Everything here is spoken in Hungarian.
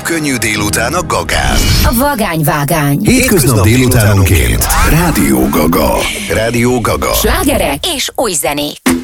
könnyű délután a Gagán. A vagányvágány. Hétköznap délutánonként. Rádió Gaga. Rádió Gaga. Slágerek és új zenék.